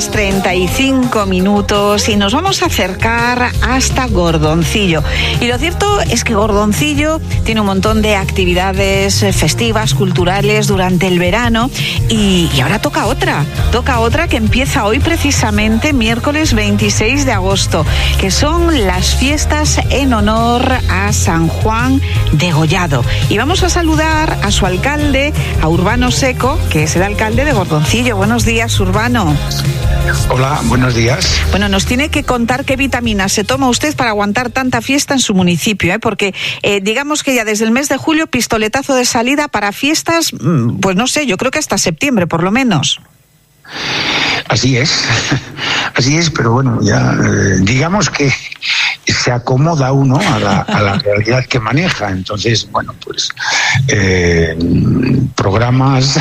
35 minutos y nos vamos a acercar hasta Gordoncillo. Y lo cierto es que Gordoncillo tiene un montón de actividades festivas, culturales durante el verano y ahora toca otra que empieza hoy precisamente, miércoles 26 de agosto, que son las fiestas en honor a San Juan Degollado. Y vamos a saludar a su alcalde, a Urbano Seco, que es el alcalde de Gordoncillo. Buenos días, Urbano. Hola, buenos días. Bueno, nos tiene que contar qué vitaminas se toma usted para aguantar tanta fiesta en su municipio, porque digamos que ya desde el mes de julio, pistoletazo de salida para fiestas, pues no sé, yo creo que hasta septiembre por lo menos. Así es, pero bueno, ya digamos que se acomoda uno a la realidad que maneja. Entonces, bueno, pues programas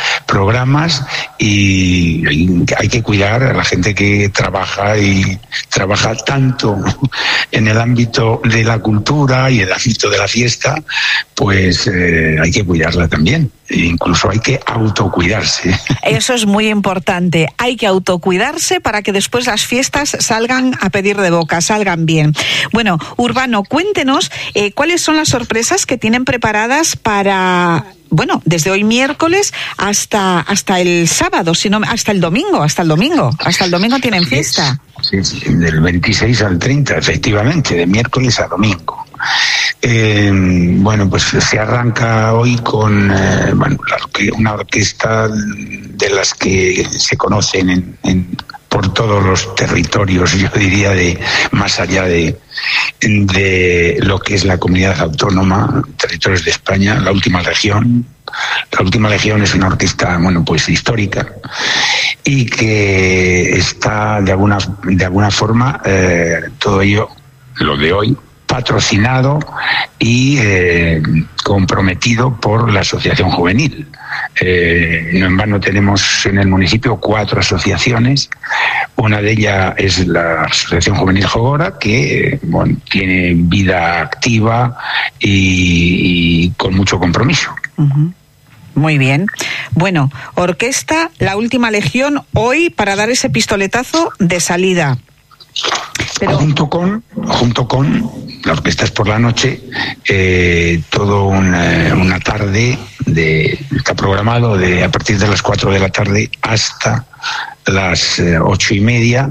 y hay que cuidar a la gente que trabaja tanto en el ámbito de la cultura y el ámbito de la fiesta, pues hay que cuidarla también. E incluso hay que autocuidarse. Eso es muy importante. Hay que autocuidarse para que después las fiestas salgan a pedir de boca, salgan bien. Bueno, Urbano, cuéntenos cuáles son las sorpresas que tienen preparadas para, bueno, desde hoy miércoles hasta el sábado, hasta el domingo. Hasta el domingo tienen fiesta. Sí, del 26 al 30, efectivamente, de miércoles a domingo. Bueno, pues se arranca hoy con una orquesta de las que se conocen por todos los territorios, yo diría, de más allá de lo que es la comunidad autónoma, territorios de España, la Última Legión. La Última Legión es una orquesta, bueno, pues histórica y que está de alguna forma todo ello, lo de hoy, patrocinado y comprometido por la Asociación Juvenil. No en vano tenemos en el municipio 4 asociaciones. Una de ellas es la Asociación Juvenil Jogora, que tiene vida activa y con mucho compromiso. Uh-huh. Muy bien. Bueno, orquesta La Última Legión hoy para dar ese pistoletazo de salida. Pero junto con la orquesta es por la noche, todo una tarde está programado a partir de las 4 de la tarde hasta las 8:30,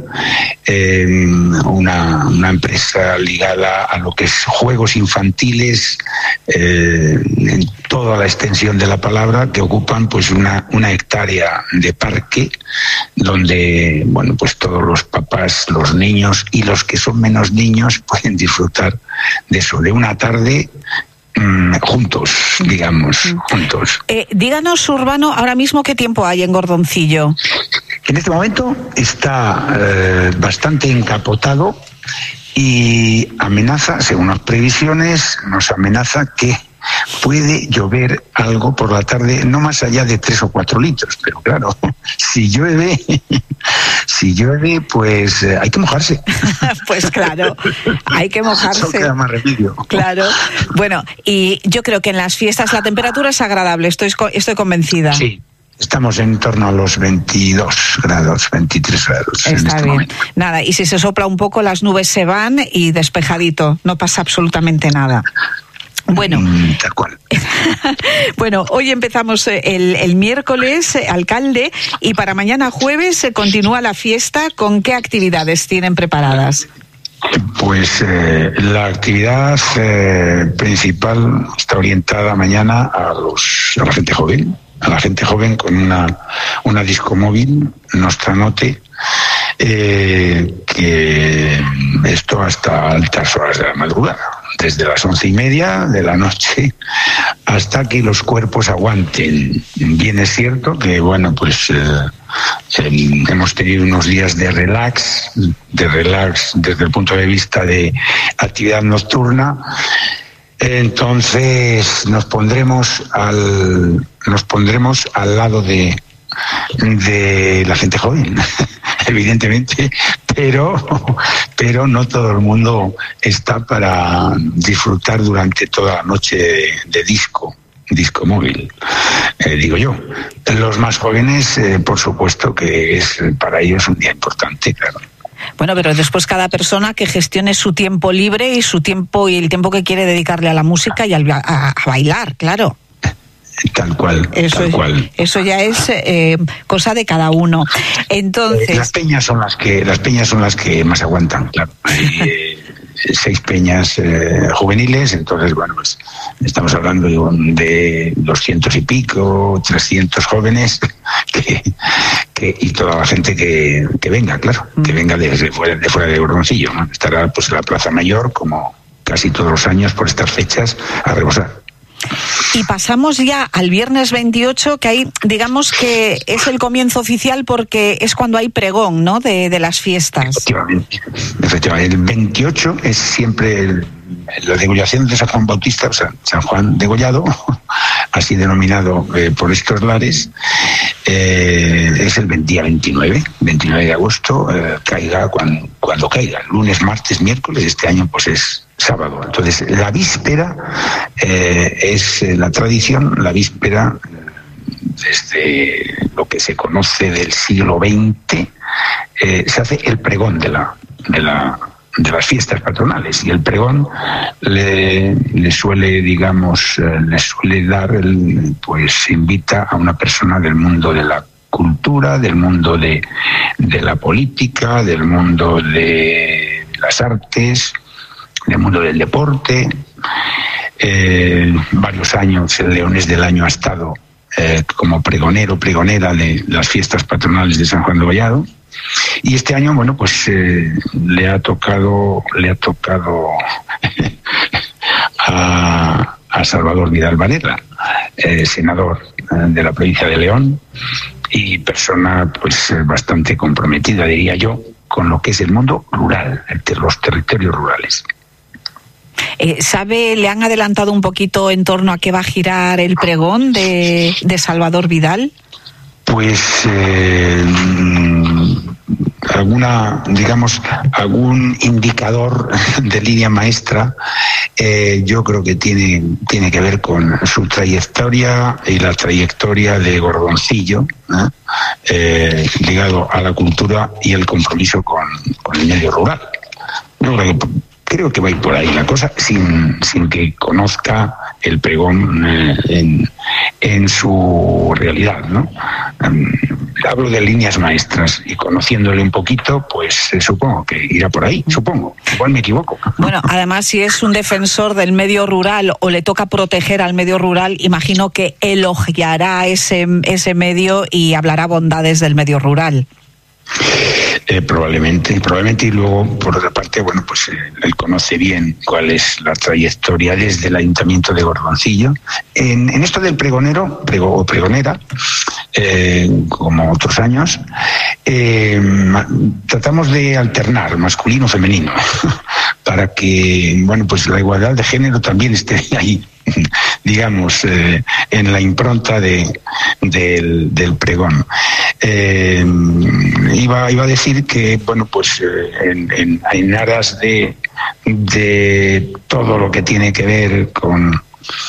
una empresa ligada a lo que es juegos infantiles en toda la extensión de la palabra, que ocupan pues una hectárea de parque donde, bueno, pues todos los papás, los niños y los que son menos niños pueden disfrutar de eso, de una tarde juntos. Díganos, Urbano, ahora mismo qué tiempo hay en Gordoncillo. En este momento está bastante encapotado y amenaza, según las previsiones, nos amenaza que puede llover algo por la tarde, no más allá de 3 o 4 litros, pero claro, si llueve, pues hay que mojarse. Pues claro, hay que mojarse. No queda más remedio. Claro. Bueno, y yo creo que en las fiestas la temperatura es agradable, estoy convencida. Sí. Estamos en torno a los 22 grados, 23 grados. Está bien. Momento. Nada, y si se sopla un poco, las nubes se van y despejadito, no pasa absolutamente nada. Bueno, tal cual. Bueno, hoy empezamos el miércoles, alcalde, y para mañana jueves continúa la fiesta. ¿Con qué actividades tienen preparadas? Pues la actividad principal está orientada mañana a la gente joven. A la gente joven con una disco móvil, Nostranote, que esto hasta altas horas de la madrugada, desde las 11:30 de la noche hasta que los cuerpos aguanten. Bien es cierto que, bueno, pues hemos tenido unos días de relax desde el punto de vista de actividad nocturna. Entonces nos pondremos al lado de la gente joven, evidentemente, pero no todo el mundo está para disfrutar durante toda la noche de disco. disco móvil, digo yo. Los más jóvenes, por supuesto que es para ellos un día importante, claro. Bueno, pero después cada persona que gestione su tiempo libre y su tiempo y el tiempo que quiere dedicarle a la música y a bailar, claro. Tal cual, tal cual. Eso ya es cosa de cada uno. Entonces, las peñas son las que más aguantan, claro. Hay 6 peñas juveniles, entonces bueno, pues estamos hablando de 200 y pico, 300 jóvenes y toda la gente que venga, claro, que venga de fuera de Gordoncillo, ¿no? Estará pues en la Plaza Mayor como casi todos los años por estas fechas a rebosar. Y pasamos ya al viernes 28, que ahí digamos que es el comienzo oficial porque es cuando hay pregón, ¿no?, de las fiestas. Efectivamente. El 28 es siempre la degollación de San Juan Bautista, o sea, San Juan degollado, así denominado por estos lares. Es el día 29 de agosto, caiga cuando caiga, lunes, martes, miércoles. Este año pues es sábado. Entonces la víspera es la tradición, la víspera desde lo que se conoce del siglo XX, se hace el pregón de las fiestas patronales, y el pregón le suele dar, pues invita a una persona del mundo de la cultura, del mundo de la política, del mundo de las artes, del mundo del deporte. Varios años el Leones del Año ha estado como pregonera de las fiestas patronales de San Juan de Gollado. Y este año, bueno, pues le ha tocado a Salvador Vidal Varela, senador de la provincia de León y persona pues bastante comprometida, diría yo, con lo que es el mundo rural, los territorios rurales. ¿Le han adelantado un poquito en torno a qué va a girar el pregón de Salvador Vidal? Pues algún indicador de línea maestra, yo creo que tiene que ver con su trayectoria y la trayectoria de Gordoncillo, ligado a la cultura y el compromiso con el medio rural. Yo creo que va a ir por ahí la cosa, sin que conozca el pregón en su realidad, ¿no? Hablo de líneas maestras y conociéndole un poquito, pues supongo que irá por ahí, supongo. Igual me equivoco. Bueno, además, si es un defensor del medio rural o le toca proteger al medio rural, imagino que elogiará ese medio y hablará bondades del medio rural. Probablemente, y luego, por otra parte, bueno, pues él conoce bien cuál es la trayectoria desde el Ayuntamiento de Gordoncillo. En esto del pregonero o pregonera, como otros años, tratamos de alternar masculino-femenino para que, bueno, pues la igualdad de género también esté ahí, digamos, en la impronta del pregón. Iba a decir que, bueno, pues en aras de todo lo que tiene que ver con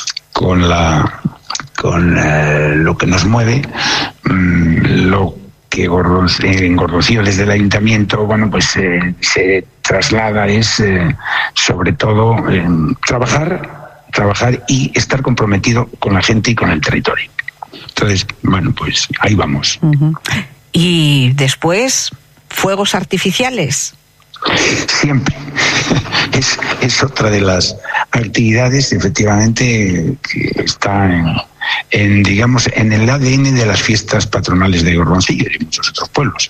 lo que nos mueve, lo que en Gordoncillo desde el Ayuntamiento, bueno, pues se traslada es sobre todo trabajar y estar comprometido con la gente y con el territorio. Entonces, bueno, pues ahí vamos. Uh-huh. Y después, fuegos artificiales. Siempre. Es otra de las actividades, efectivamente, que está digamos, en el ADN de las fiestas patronales de Gordoncillo y muchos otros pueblos.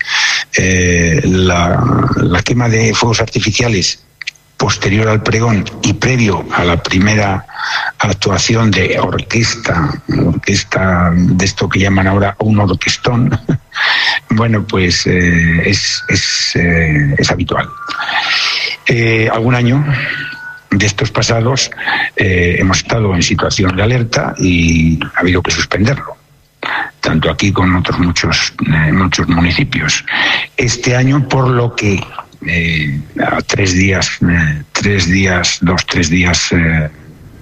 La quema de fuegos artificiales posterior al pregón y previo a la primera actuación de orquesta de esto que llaman ahora un orquestón, bueno, pues es habitual. Algún año de estos pasados hemos estado en situación de alerta y ha habido que suspenderlo, tanto aquí como en otros muchos municipios. Este año, por lo que a 3 días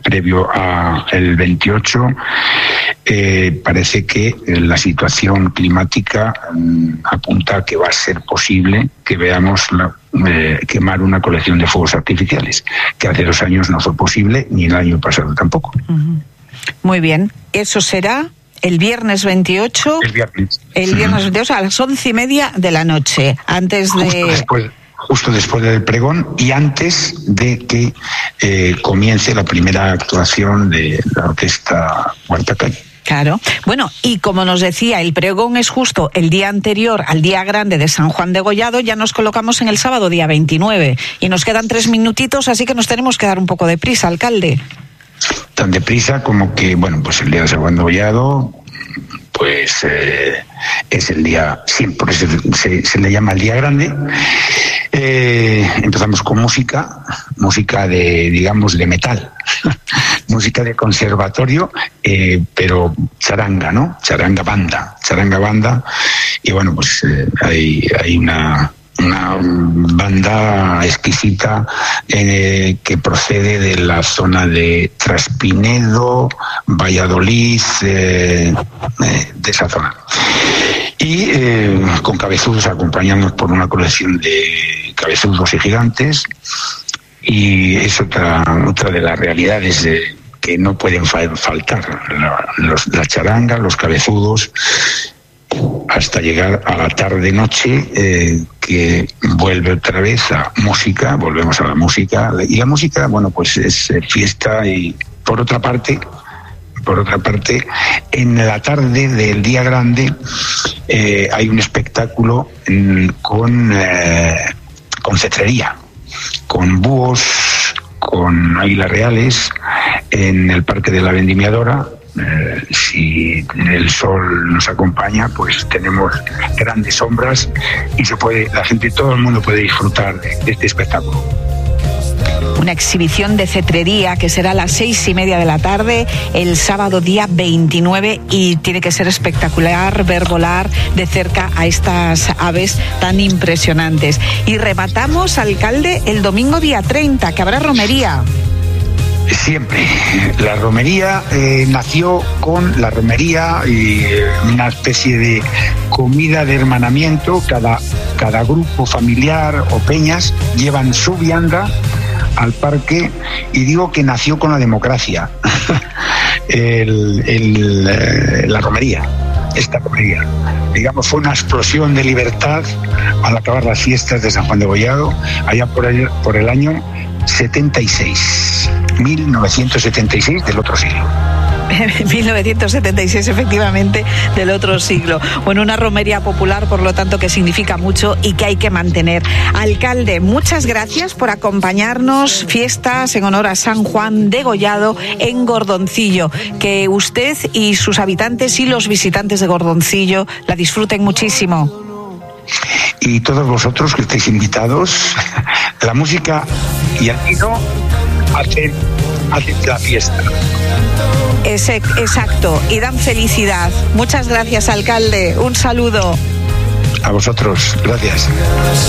previo al 28, parece que la situación climática apunta a que va a ser posible que veamos quemar una colección de fuegos artificiales, que hace 2 años no fue posible, ni el año pasado tampoco. Muy bien, eso será el viernes 28. El viernes 28 a las 11:30 de la noche, antes de... Justo después del pregón y antes de que comience la primera actuación de la Orquesta Cuarta Calle. Claro. Bueno, y como nos decía, el pregón es justo el día anterior al Día Grande de San Juan de Gollado. Ya nos colocamos en el sábado, día 29. Y nos quedan 3 minutitos, así que nos tenemos que dar un poco de prisa, alcalde. Tan deprisa como que, bueno, pues el Día de San Juan de Gollado, pues es el día, sí, por eso se le llama el Día Grande. Empezamos con música de, digamos, de metal, música de conservatorio, pero charanga, ¿no? Charanga banda, y bueno, pues hay una banda exquisita que procede de la zona de Traspinedo, Valladolid, de esa zona. Y con Cabezudos, acompañados por una colección de cabezudos y gigantes, y es otra de las realidades que no pueden faltar, la charanga, los cabezudos, hasta llegar a la tarde-noche, que vuelve otra vez a música, volvemos a la música, y la música, bueno, pues es fiesta. Y por otra parte, en la tarde del Día Grande hay un espectáculo con cetrería, con búhos, con águilas reales, en el Parque de la Vendimiadora. Si el sol nos acompaña, pues tenemos grandes sombras y todo el mundo puede disfrutar de este espectáculo. Una exhibición de cetrería que será a las 6:30 de la tarde el sábado día 29, y tiene que ser espectacular ver volar de cerca a estas aves tan impresionantes. Y rematamos, alcalde, el domingo día 30, que habrá romería. Siempre. La romería nació con la romería y una especie de comida de hermanamiento. Cada grupo familiar o peñas llevan su vianda al parque, y digo que nació con la democracia. La romería. Esta romería, digamos, fue una explosión de libertad al acabar las fiestas de San Juan de Gollado, allá por el año 1976 del otro siglo. 1976, efectivamente, del otro siglo. Bueno, una romería popular, por lo tanto, que significa mucho y que hay que mantener. Alcalde, muchas gracias por acompañarnos. Fiestas en honor a San Juan de Gollado en Gordoncillo. Que usted y sus habitantes y los visitantes de Gordoncillo la disfruten muchísimo. Y todos vosotros que estáis invitados, la música y el vino hacen la fiesta. Exacto, y dan felicidad. Muchas gracias, alcalde. Un saludo. A vosotros, gracias.